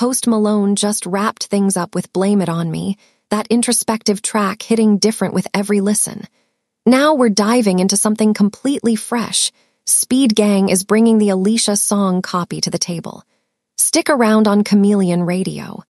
Post Malone just wrapped things up with Blame It On Me, that introspective track hitting different with every listen. Now we're diving into something completely fresh. Speed Gang is bringing the Alicia song copy to the table. Stick around on Chameleon Radio.